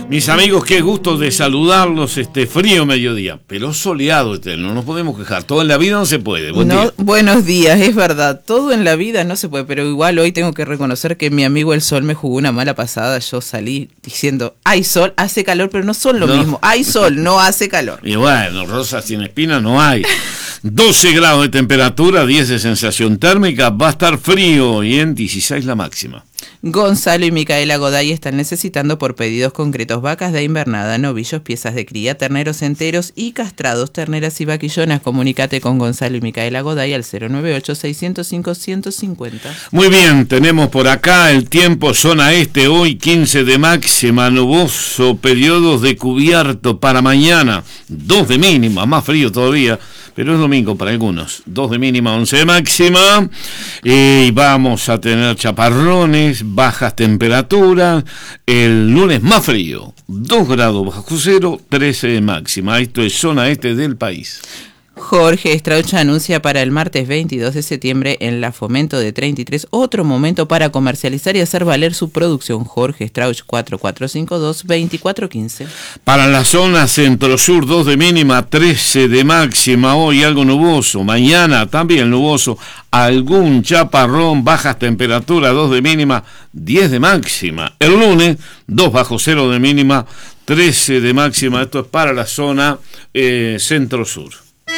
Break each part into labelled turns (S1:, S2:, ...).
S1: Mis amigos, qué gusto de saludarlos. Frío mediodía, pero soleado, no nos podemos quejar. Todo en la vida no se puede.
S2: Buenos días, es verdad. Todo en la vida no se puede, pero igual hoy tengo que reconocer que mi amigo el sol me jugó una mala pasada. Yo salí diciendo, hay sol, hace calor, pero no son lo mismo. Hay sol, no hace calor.
S1: Y bueno, rosas sin espinas no hay. 12 grados de temperatura, 10 de sensación térmica. Va a estar frío y en 16 la máxima.
S2: Gonzalo y Micaela Goday están necesitando por pedidos concretos vacas de invernada, novillos, piezas de cría, terneros enteros y castrados, terneras y vaquillonas. Comunícate con Gonzalo y Micaela Goday al 098-605-150.
S1: Muy bien, tenemos por acá el tiempo, zona este, hoy 15 de máxima, nuboso, periodos de cubierto para mañana, 2 de mínima, más frío todavía, pero es domingo para algunos, 2 de mínima, 11 de máxima, y vamos a tener chaparrones, bajas temperaturas, el lunes más frío, 2 grados bajo cero, 13 de máxima. Esto es zona este del país.
S2: Jorge Strauch anuncia para el martes 22 de septiembre en la Fomento de 33 otro momento para comercializar y hacer valer su producción. Jorge Strauch 4452-2415.
S1: Para la zona centro-sur, 2 de mínima, 13 de máxima. Hoy algo nuboso, mañana también nuboso, algún chaparrón, bajas temperaturas, 2 de mínima, 10 de máxima. El lunes 2 bajo cero de mínima, 13 de máxima. Esto es para la zona centro-sur.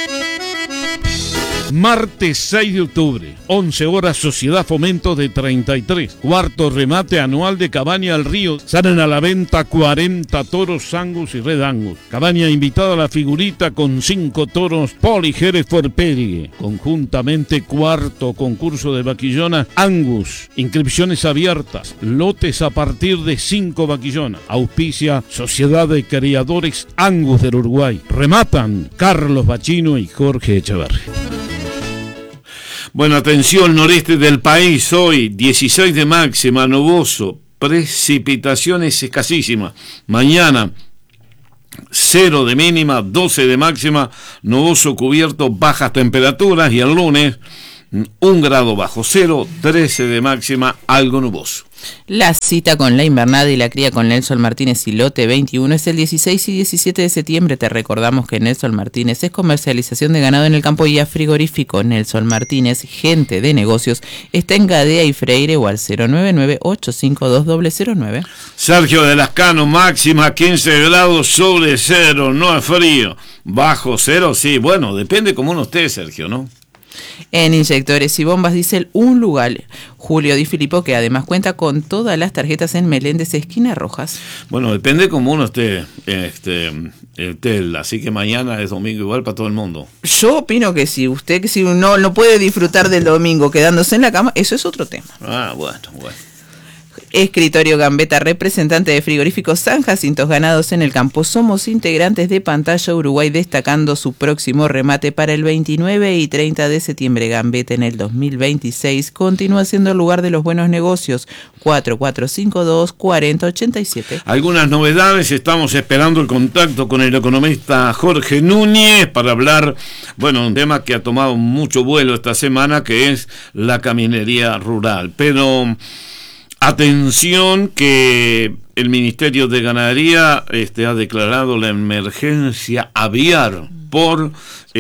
S3: Martes 6 de octubre, 11 horas, Sociedad Fomento de 33. Cuarto remate anual de Cabaña al Río. Salen a la venta 40 toros Angus y Red Angus. Cabaña invitada a la figurita con 5 toros Poli Hereford Périguez. Conjuntamente cuarto concurso de vaquillonas Angus. Inscripciones abiertas. Lotes a partir de 5 vaquillonas. Auspicia Sociedad de Criadores Angus del Uruguay. Rematan Carlos Bachino y Jorge Echeverri.
S1: Bueno, atención, noreste del país hoy, 16 de máxima, nuboso, precipitaciones escasísimas. Mañana, 0 de mínima, 12 de máxima, nuboso cubierto, bajas temperaturas. Y el lunes, 1 grado bajo cero, 13 de máxima, algo nuboso.
S2: La cita con la invernada y la cría con Nelson Martínez y Lote 21 es el 16 y 17 de septiembre. Te recordamos que Nelson Martínez es comercialización de ganado en el campo y a frigorífico. Nelson Martínez, gente de negocios, está en Gadea y Freire o al 099-852-009.
S1: Sergio de Lascano, máxima 15 grados sobre cero, no es frío. Bajo cero, sí, bueno, depende como uno esté, Sergio, ¿no?
S2: En Inyectores y Bombas Diesel, un lugar. Julio Di Filippo, que además cuenta con todas las tarjetas en Meléndez, esquina Rojas.
S1: Bueno, depende como uno esté, así que mañana es domingo igual para todo el mundo.
S2: Yo opino que si usted si no puede disfrutar del domingo quedándose en la cama, eso es otro tema.
S1: Ah, bueno.
S2: Escritorio Gambetta, representante de frigoríficos San Jacintos Ganados en el campo. Somos integrantes de Pantalla Uruguay, destacando su próximo remate para el 29 y 30 de septiembre. Gambetta en el 2026 continúa siendo el lugar de los buenos negocios. 4452-4087.
S1: Algunas novedades, estamos esperando el contacto con el economista Jorge Núñez para hablar, un tema que ha tomado mucho vuelo esta semana, que es la caminería rural. Pero atención que el Ministerio de Ganadería ha declarado la emergencia aviar por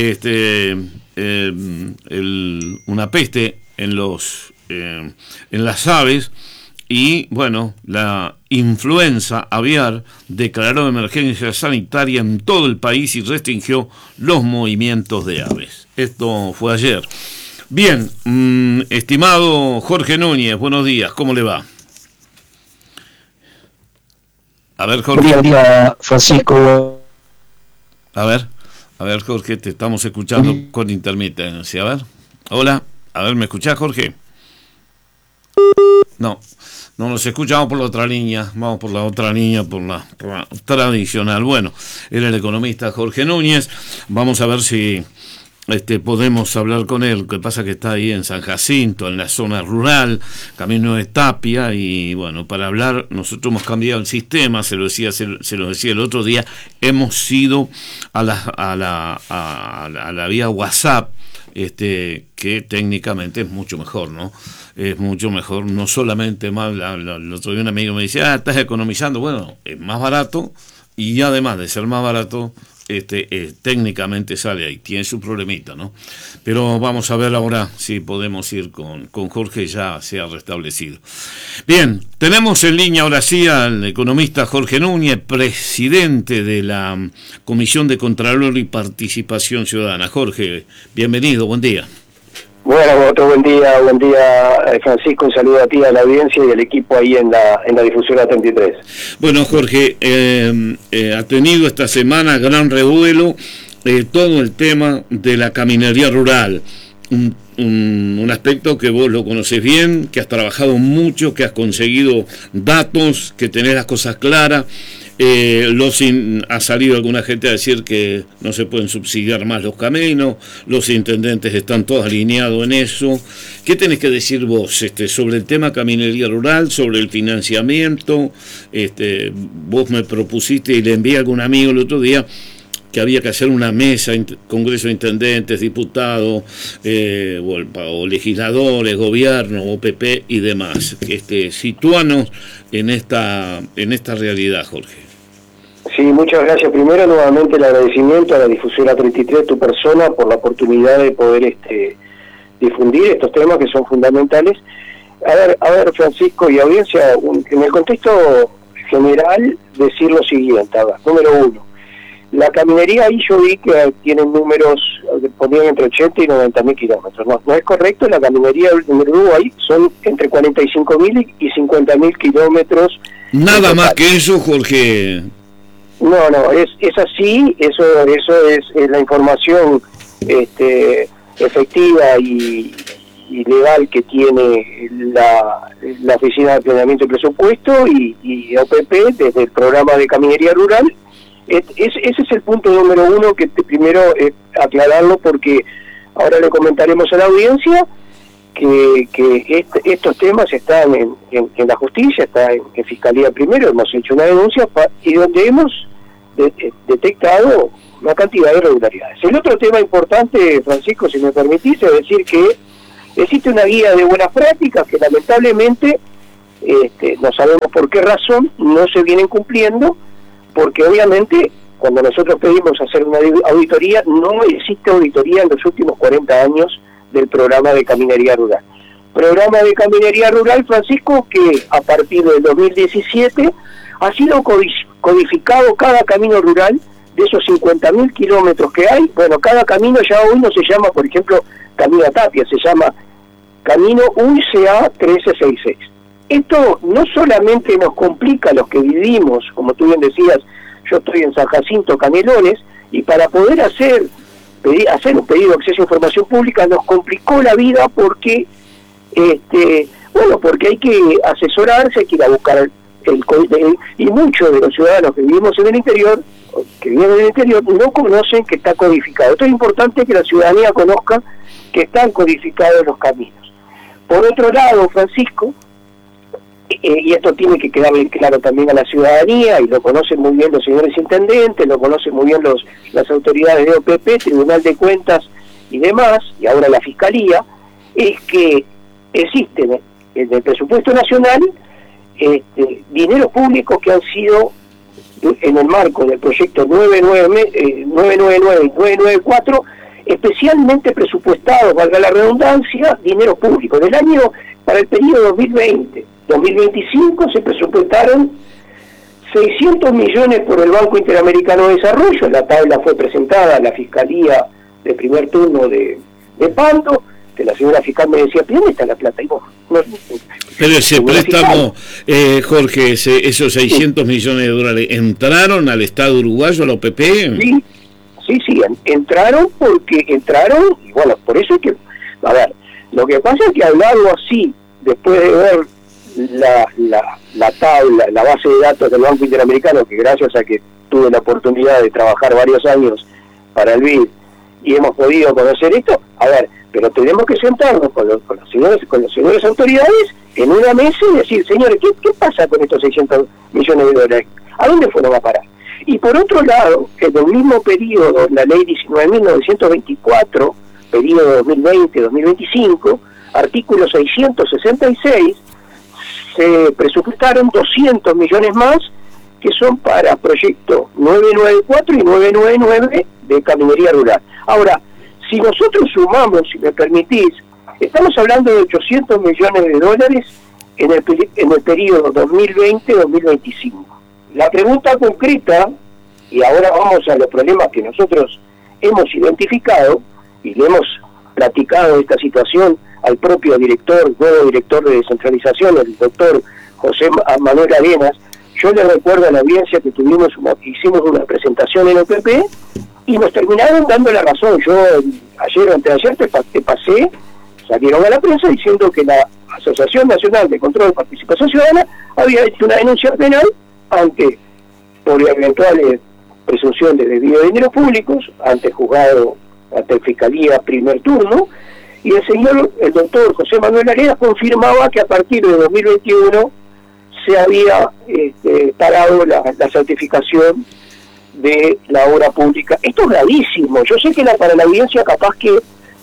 S1: una peste en las aves, y la influenza aviar declaró emergencia sanitaria en todo el país y restringió los movimientos de aves. Esto fue ayer. Bien, estimado Jorge Núñez, buenos días, ¿cómo le va? A ver, Jorge.
S4: Buen día, Francisco.
S1: A ver, Jorge, te estamos escuchando con intermitencia. A ver, hola, ¿me escuchás, Jorge? No nos escuchamos por la otra línea, vamos por la otra línea, por la tradicional. Bueno, era el economista Jorge Núñez, vamos a ver si podemos hablar con él. Lo que pasa es que está ahí en San Jacinto, en la zona rural, camino de Tapia, y para hablar, nosotros hemos cambiado el sistema, se lo decía el otro día, hemos ido a la vía WhatsApp que técnicamente es mucho mejor, ¿no? Es mucho mejor, no solamente más, el otro día un amigo me dice, estás economizando, bueno, es más barato, y además de ser más barato, técnicamente sale ahí, tiene su problemita, ¿no? Pero vamos a ver ahora si podemos ir con Jorge, ya se ha restablecido. Bien, tenemos en línea ahora sí al economista Jorge Núñez, presidente de la Comisión de Contralor y Participación Ciudadana. Jorge, bienvenido, buen día.
S4: Bueno, otro buen día, Francisco, un saludo a ti, a la audiencia y al equipo ahí en la difusora 33.
S1: Bueno, Jorge, ha tenido esta semana gran revuelo todo el tema de la caminería rural, un aspecto que vos lo conocés bien, que has trabajado mucho, que has conseguido datos, que tenés las cosas claras. Ha salido alguna gente a decir que no se pueden subsidiar más los caminos, los intendentes están todos alineados en eso. ¿Qué tenés que decir vos sobre el tema caminería rural, sobre el financiamiento? Vos me propusiste y le envié a algún amigo el otro día que había que hacer una mesa, Congreso de Intendentes, diputados, o legisladores, gobierno, OPP y demás. Situanos en esta realidad, Jorge.
S4: Sí, muchas gracias. Primero, nuevamente el agradecimiento a la difusora 33, tu persona, por la oportunidad de poder difundir estos temas que son fundamentales. A ver, Francisco y audiencia, en el contexto general, decir lo siguiente. Número uno, la caminería ahí yo vi que tienen números, ponían entre 80 y 90 mil kilómetros. No es correcto, la caminería del Uruguay son entre 45 mil y 50 mil kilómetros.
S1: Nada más que eso, Jorge.
S4: No, es así, eso es la información efectiva y legal que tiene la Oficina de Planeamiento y Presupuesto y OPP desde el programa de caminería rural. Ese es el punto número uno que primero aclararlo, porque ahora le comentaremos a la audiencia que estos temas están en la justicia, está en Fiscalía primero, hemos hecho una denuncia y donde hemos detectado una cantidad de irregularidades. El otro tema importante, Francisco, si me permitís, es decir que existe una guía de buenas prácticas que lamentablemente no sabemos por qué razón no se vienen cumpliendo, porque obviamente cuando nosotros pedimos hacer una auditoría, no existe auditoría en los últimos 40 años del programa de caminería rural. Programa de caminería rural, Francisco, que a partir del 2017 ha sido codificado cada camino rural de esos 50.000 kilómetros que hay. Bueno, cada camino ya hoy no se llama, por ejemplo, Camino a Tapia, se llama Camino UICA 1366. Esto no solamente nos complica a los que vivimos, como tú bien decías, yo estoy en San Jacinto, Canelones, y para poder hacer un pedido de acceso a información pública nos complicó la vida porque porque hay que asesorarse, hay que ir a buscar y muchos de los ciudadanos que vivimos en el interior, no conocen que está codificado. Esto es importante que la ciudadanía conozca que están codificados los caminos. Por otro lado, Francisco, y esto tiene que quedar bien claro también a la ciudadanía, y lo conocen muy bien los señores intendentes, lo conocen muy bien las autoridades de OPP, Tribunal de Cuentas y demás, y ahora la Fiscalía, es que existen en el presupuesto nacional dineros públicos que han sido, en el marco del proyecto 999 y 994, especialmente presupuestados, valga la redundancia, dinero público. Del año, para el periodo 2020-2025 se presupuestaron 600 millones por el Banco Interamericano de Desarrollo. La tabla fue presentada a la Fiscalía de primer turno de Pando, que la señora fiscal me decía, ¿dónde está la plata? Y vos,
S1: pero ese préstamo, Jorge, esos 600 millones de dólares, ¿entraron al Estado uruguayo, a la OPP?
S4: Sí, entraron, y bueno, por eso es que, a ver, lo que pasa es que hablarlo así, después de ver la tabla, la base de datos del Banco Interamericano, que gracias a que tuve la oportunidad de trabajar varios años para el BID, y hemos podido conocer esto, a ver, pero tenemos que sentarnos con las señores autoridades en una mesa y decir, señores, ¿qué pasa con estos 600 millones de dólares? ¿A dónde fueron a parar? Y por otro lado, en el mismo periodo, la ley 19.924 periodo 2020-2025, artículo 666, se presupuestaron 200 millones más, que son para proyectos 994 y 999 de caminería rural. Ahora, si nosotros sumamos, si me permitís, estamos hablando de 800 millones de dólares en el periodo 2020-2025. La pregunta concreta, y ahora vamos a los problemas que nosotros hemos identificado, y le hemos platicado esta situación al propio nuevo director de descentralización, el doctor José Manuel Arenas. Yo le recuerdo a la audiencia que hicimos una presentación en OPP y nos terminaron dando la razón. Yo ayer o anteayer te pasé, salieron a la prensa diciendo que la Asociación Nacional de Control de Participación Ciudadana había hecho una denuncia penal por eventuales presunción de desvío de dineros públicos ante el juzgado, ante la Fiscalía primer turno, y el doctor José Manuel Arenas confirmaba que a partir de 2021 se había parado la certificación de la obra pública. Esto es gravísimo. Yo sé que para la audiencia capaz que...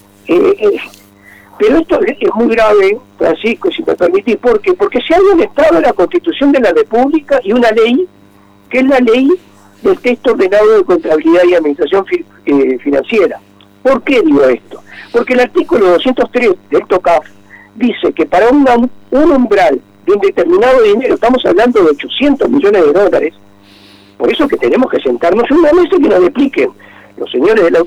S4: pero esto es muy grave, Francisco, si me permitís. ¿Por qué? Porque se ha violentado la Constitución de la República y una ley, que es la ley del texto ordenado de contabilidad y administración financiera. ¿Por qué digo esto? Porque el artículo 203 del TOCAF dice que para un umbral de un determinado dinero, estamos hablando de 800 millones de dólares, por eso que tenemos que sentarnos en una mesa y que nos expliquen los señores de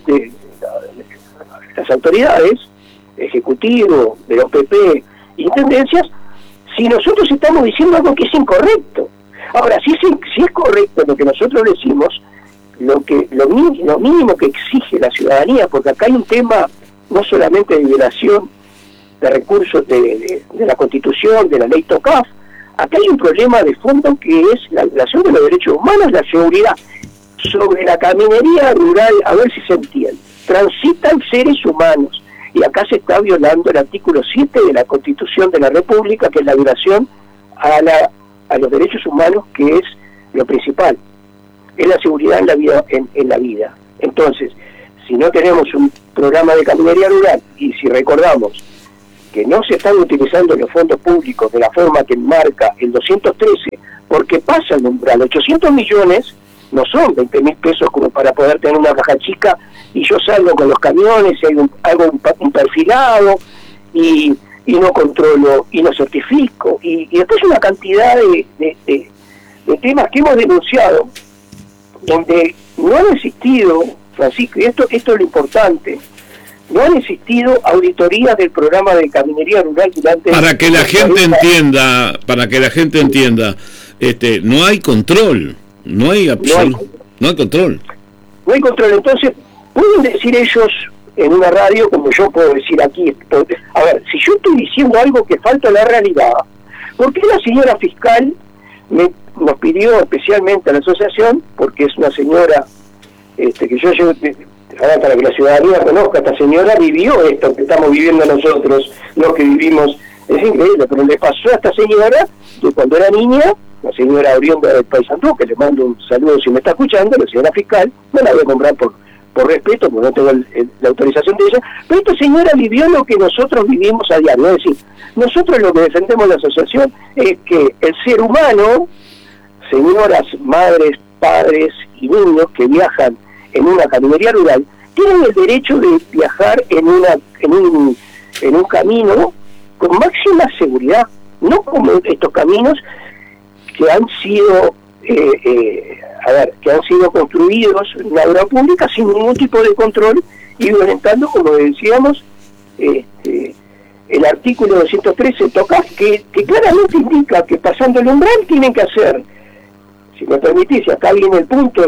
S4: las autoridades, ejecutivo, de la OPP, intendencias, si nosotros estamos diciendo algo que es incorrecto. Ahora, si es correcto lo que nosotros decimos, lo mínimo que exige la ciudadanía, porque acá hay un tema no solamente de violación de recursos de la Constitución, de la ley TOCAF, acá hay un problema de fondo que es la violación de los derechos humanos, la seguridad. Sobre la caminería rural, a ver si se entiende, transitan seres humanos, y acá se está violando el artículo 7 de la Constitución de la República, que es la violación a los derechos humanos, que es lo principal, es la seguridad en la vida. Entonces, si no tenemos un programa de caminería rural, y si recordamos que no se están utilizando los fondos públicos de la forma que marca el 213, porque pasa el umbral, 800 millones no son 20.000 pesos como para poder tener una caja chica y yo salgo con los camiones y hay un perfilado y no controlo y no certifico y después una cantidad de temas que hemos denunciado donde no han existido, Francisco, y esto es lo importante, no han existido auditorías del programa de caminería rural durante...
S1: Para que la gente entienda, no hay control, no hay control. No hay control, entonces, pueden decir ellos en una radio, como yo puedo decir aquí, a ver, si yo estoy diciendo algo que falta a la realidad, ¿por qué la señora fiscal nos pidió especialmente a la asociación, porque es una señora que yo llevo... Ahora, para que la ciudadanía conozca, esta señora vivió esto que estamos viviendo nosotros, lo que vivimos, es increíble, pero le pasó a esta señora que cuando era niña, la señora oriunda del Paysandú, que le mando un saludo si me está escuchando, la señora fiscal, no la voy a nombrar por respeto, porque no tengo la autorización de ella, pero esta señora vivió lo que nosotros vivimos a diario, es decir, nosotros lo que defendemos en la asociación es que el ser humano, señoras, madres, padres y niños que viajan en una caminería rural, tienen el derecho de viajar en un camino con máxima seguridad, no como estos caminos que han sido construidos en la obra pública sin ningún tipo de control y violentando, como decíamos, el artículo 213 TOCAF, que claramente indica que pasando el umbral tienen que hacer, si me permitís, acá viene el punto,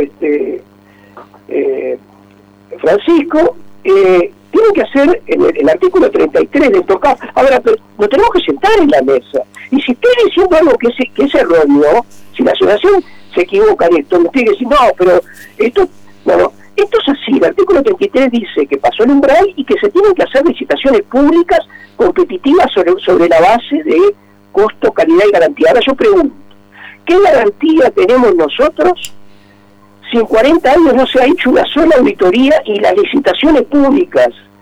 S1: Francisco, tiene que hacer el artículo 33 del TOCAF. Ahora, nos tenemos que sentar en la mesa, y si estoy diciendo algo que es erróneo, si la asociación se equivoca en esto, me tiene que decir, no, pero esto es así. El artículo 33 dice que pasó el umbral y que se tienen que hacer licitaciones públicas competitivas sobre la base de costo, calidad y garantía. Ahora yo pregunto, ¿qué garantía tenemos nosotros si en 40 años no se ha hecho una sola auditoría y las licitaciones públicas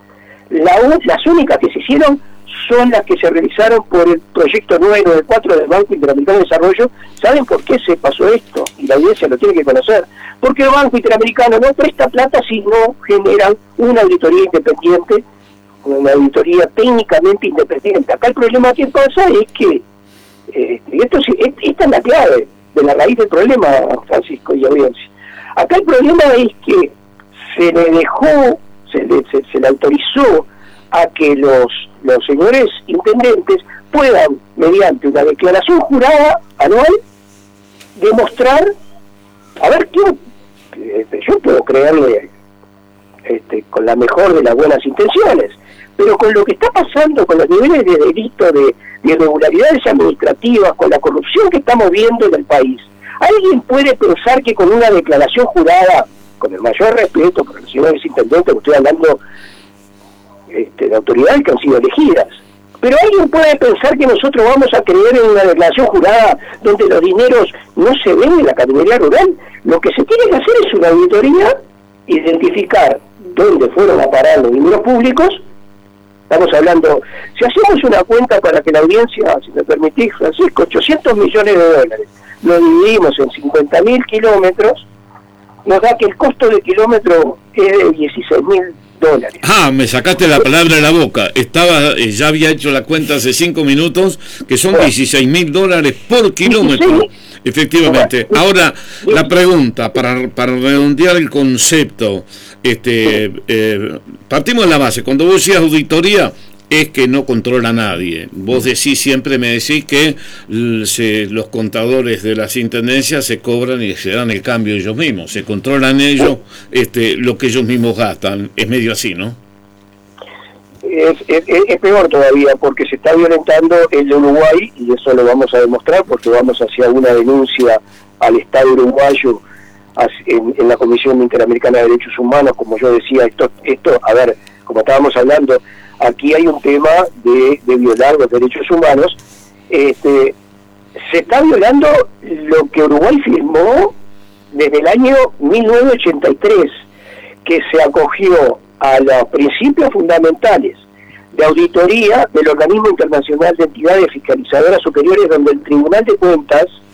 S4: Las únicas que se hicieron son las que se realizaron por el proyecto 994 del Banco Interamericano de Desarrollo. ¿Saben por qué se pasó esto? Y la audiencia lo tiene que conocer. Porque el Banco Interamericano no presta plata si no generan una auditoría independiente, una auditoría técnicamente independiente. Acá el problema que pasa es que, esta es la clave de la raíz del problema, Francisco y audiencia. Acá el problema es que se le autorizó a que los señores intendentes puedan, mediante una declaración jurada anual, demostrar, a ver, yo puedo creerle con la mejor de las buenas intenciones, pero con lo que está pasando, con los niveles de delito, de irregularidades administrativas, con la corrupción que estamos viendo en el país, ¿alguien puede pensar que con una declaración jurada, con el mayor respeto por los señores intendentes, que estoy hablando de autoridades que han sido elegidas, pero alguien puede pensar que nosotros vamos a creer en una declaración jurada donde los dineros no se ven en la caminería rural? Lo que se tiene que hacer es una auditoría, identificar dónde fueron a parar los dineros públicos. Estamos hablando, si hacemos una cuenta para que la audiencia, si me permitís, Francisco, 800 millones de dólares, lo dividimos en 50.000 kilómetros, nos da que el costo de kilómetro es de $16.000.
S1: Me sacaste la palabra de la boca. Ya había hecho la cuenta hace 5 minutos, que son $16.000 por kilómetro. Efectivamente. Ahora, la pregunta, para redondear el concepto, partimos de la base. Cuando vos decís auditoría, es que no controla a nadie. Vos siempre me decís que los contadores de las intendencias se cobran y se dan el cambio ellos mismos, se controlan ellos lo que ellos mismos gastan. Es medio así, ¿no?
S4: Es peor todavía, porque se está violentando el de Uruguay, y eso lo vamos a demostrar porque vamos hacia una denuncia al Estado uruguayo en la Comisión Interamericana de Derechos Humanos. Como yo decía, esto, a ver, como estábamos hablando, aquí hay un tema de violar los derechos humanos. Se está violando lo que Uruguay firmó desde el año 1983, que se acogió a los principios fundamentales de auditoría del Organismo Internacional de Entidades Fiscalizadoras Superiores, donde el Tribunal de Cuentas